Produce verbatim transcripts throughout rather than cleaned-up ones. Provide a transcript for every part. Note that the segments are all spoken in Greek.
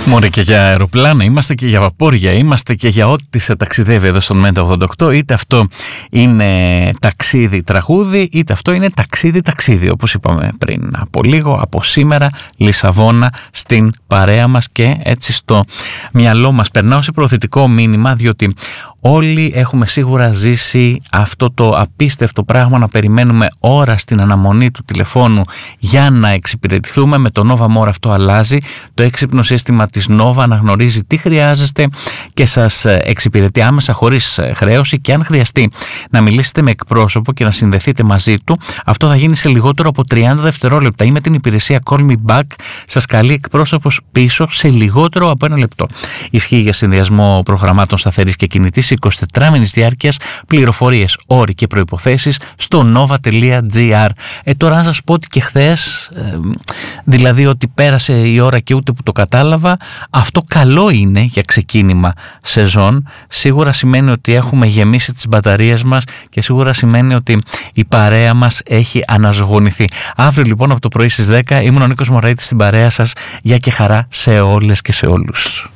Μωρέ, και για αεροπλάνα είμαστε και για βαπόρια είμαστε και για ό,τι σε ταξιδεύει εδώ στον Μέντα ογδόντα οκτώ, είτε αυτό είναι ταξίδι τραγούδι είτε αυτό είναι ταξίδι ταξίδι, όπως είπαμε πριν από λίγο, από σήμερα Λισαβόνα στην παρέα μας, και έτσι στο μυαλό μας περνάω σε προωθητικό μήνυμα, διότι όλοι έχουμε σίγουρα ζήσει αυτό το απίστευτο πράγμα να περιμένουμε ώρα στην αναμονή του τηλεφώνου για να εξυπηρετηθούμε. Με το Nova More αυτό αλλάζει. Το έξυπνο σύστημα της Nova αναγνωρίζει τι χρειάζεστε και σας εξυπηρετεί άμεσα χωρίς χρέωση, και αν χρειαστεί να μιλήσετε με εκπρόσωπο και να συνδεθείτε μαζί του, αυτό θα γίνει σε λιγότερο από τριάντα δευτερόλεπτα, ή με την υπηρεσία Call Me Back σας καλεί εκπρόσωπος πίσω σε λιγότερο από ένα λεπτό. Ισχύει για συνδυασμό προγραμμάτων σταθερής και κινητής εικοσιτετράμινης διάρκειας. Πληροφορίες, όροι και προϋποθέσεις στο nova τελεία gr. Ε, τώρα να σας πω ότι και χθες, ε, δηλαδή ότι πέρασε η ώρα και ούτε που το κατάλαβα, αυτό καλό είναι για ξεκίνημα σεζόν. Σίγουρα σημαίνει ότι έχουμε γεμίσει τις μπαταρίες μας και σίγουρα σημαίνει ότι η παρέα μας έχει αναζωογονηθεί. Αύριο λοιπόν από το πρωί στις δέκα ήμουν ο Νίκος Μωραΐτης στην παρέα σας, για και χαρά σε όλες και σε όλους.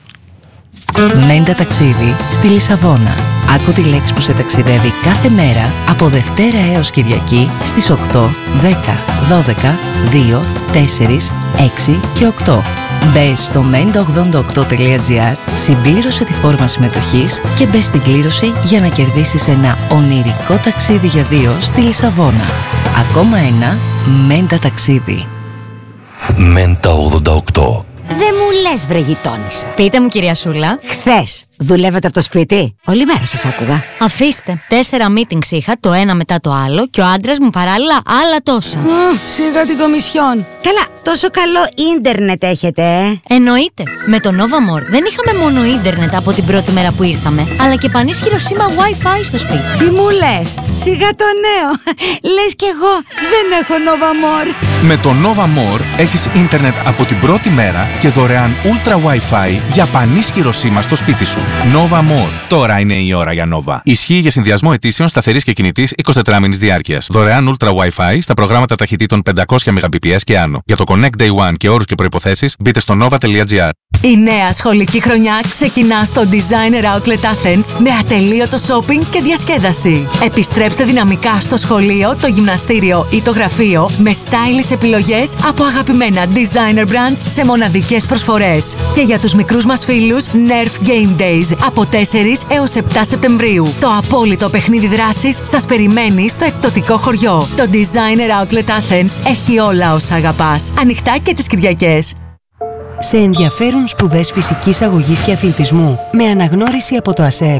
Μέντα ταξίδι στη Λισαβόνα. Άκου τη λέξη που σε ταξιδεύει κάθε μέρα από Δευτέρα έως Κυριακή στις οκτώ, δέκα, δώδεκα, δύο, τέσσερα, έξι και οκτώ. Μπες στο μέντα ογδόντα οκτώ τελεία gr, συμπλήρωσε τη φόρμα συμμετοχής και μπες στην κλήρωση για να κερδίσεις ένα ονειρικό ταξίδι για δύο στη Λισαβόνα. Ακόμα ένα Μέντα ταξίδι. Μέντα ογδόντα οκτώ. Δεν μου λες, βρε γειτόνισσα. Πείτε μου, κυρία Σούλα. Χθες δουλεύετε από το σπίτι? Όλη μέρα σας άκουγα. Αφήστε. Τέσσερα meetings είχα, το ένα μετά το άλλο, και ο άντρας μου παράλληλα άλλα τόσα. Mm, σιγά την κομισιόν. Καλά, τόσο καλό ίντερνετ έχετε, ε? Εννοείται. Με το Nova More δεν είχαμε μόνο ίντερνετ από την πρώτη μέρα που ήρθαμε, αλλά και πανίσχυρο σήμα Wi-Fi στο σπίτι. Τι μου λες? Σιγά το νέο. Λες κι εγώ δεν έχω Nova More. Με το Nova More έχεις ίντερνετ από την πρώτη μέρα και δωρεάν Ultra Wi-Fi για πανίσχυρο σήμα στο σπίτι σου. Nova More. Τώρα είναι η ώρα για Nova. Ισχύει για συνδυασμό αιτήσεων σταθερής και κινητής εικοσιτετράμινης διάρκειας. Δωρεάν Ultra Wi-Fi στα προγράμματα ταχυτήτων πεντακόσια μεγαμπιτ και άνω. Για το Connect Day One και όρους και προϋποθέσεις μπείτε στο nova τελεία gr. Η νέα σχολική χρονιά ξεκινά στο Designer Outlet Athens με ατελείωτο shopping και διασκέδαση. Επιστρέψτε δυναμικά στο σχολείο, το γυμναστήριο ή το γραφείο με stylish επιλογές από αγαπημένα designer brands σε μοναδικές προσφορές. Και για τους μικρούς μας φίλους, Nerf Game Days από τέσσερις έως επτά Σεπτεμβρίου. Το απόλυτο παιχνίδι δράσης σας περιμένει στο εκπτωτικό χωριό. Το Designer Outlet Athens έχει όλα όσα αγαπάς. Ανοιχτά και τις Κυριακές. Σε ενδιαφέρουν σπουδές φυσικής αγωγής και αθλητισμού με αναγνώριση από το ΑΣΕΠ.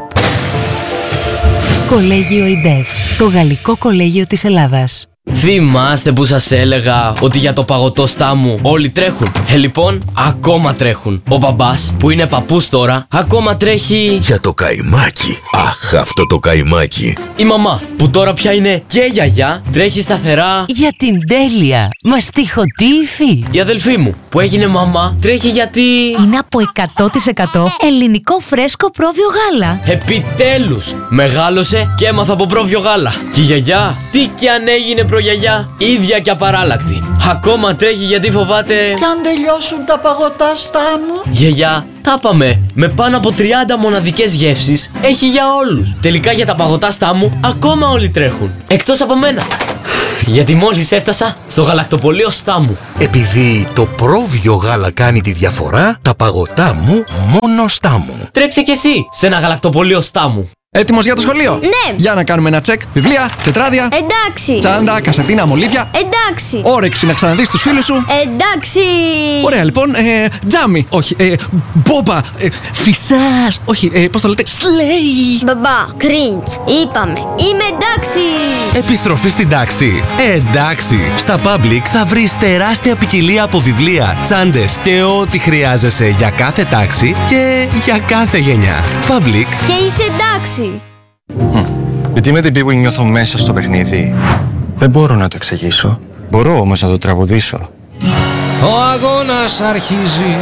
Κολέγιο ΙΝΤΕΦ, το γαλλικό κολέγιο της Ελλάδας. Θυμάστε που σας έλεγα ότι για το παγωτό στάμου όλοι τρέχουν? Ε, λοιπόν, ακόμα τρέχουν. Ο μπαμπάς, που είναι παππούς τώρα, ακόμα τρέχει για το καϊμάκι. Αχ, αυτό το καϊμάκι. Η μαμά, που τώρα πια είναι και γιαγιά, τρέχει σταθερά για την τέλεια μαστιχοτύφη. Η αδελφή μου, που έγινε μαμά, τρέχει γιατί είναι από εκατό τοις εκατό ελληνικό φρέσκο πρόβιο γάλα. Επιτέλους, μεγάλωσε και έμαθα από πρόβιο γάλα. Και η γιαγιά, τι κι αν έγινε προγιαγιά, ίδια και απαράλλακτη. Ακόμα τρέχει γιατί φοβάται κι αν τελειώσουν τα παγωτά στάμου. Γιαγιά, τα πάμε. Με πάνω από τριάντα μοναδικές γεύσεις έχει για όλους. Τελικά για τα παγωτά στάμου ακόμα όλοι τρέχουν. Εκτός από μένα. Γιατί μόλις έφτασα στο γαλακτοπωλείο Στάμου. Επειδή το πρόβιο γάλα κάνει τη διαφορά, τα παγωτά μου μόνο Στάμου. Τρέξε κι εσύ σε ένα γαλακτοπωλείο Στάμου. Έτοιμος για το σχολείο? Ναι! Για να κάνουμε ένα τσεκ. Βιβλία, τετράδια. Εντάξει! Τσάντα, κασετίνα, μολύβια. Εντάξει! Όρεξη να ξαναδείς τους φίλους σου. Εντάξει! Ωραία, λοιπόν. Ε, τζάμι. Όχι. Ε, μπόμπα. Ε, φυσάς. Όχι. Ε, πώς το λέτε? Σλέι. Μπαμπά, κριντς. Είπαμε. Είμαι εντάξει! Επιστροφή στην τάξη. Εντάξει. Στα Public θα βρεις τεράστια ποικιλία από βιβλία, τσάντες και ό,τι χρειάζεσαι για κάθε τάξη και για κάθε γενιά. Public. Και είσαι εντάξει! Hm. Γιατί με την που νιώθω μέσα στο παιχνίδι. Δεν μπορώ να το εξηγήσω. Μπορώ όμως να το τραγουδήσω. Ο αγώνας αρχίζει.